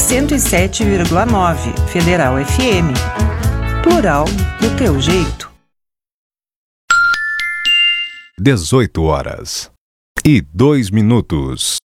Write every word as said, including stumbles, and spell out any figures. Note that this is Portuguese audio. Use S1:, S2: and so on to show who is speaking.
S1: cento e sete vírgula nove Federal F M. Plural do teu jeito.
S2: dezoito horas e dois minutos.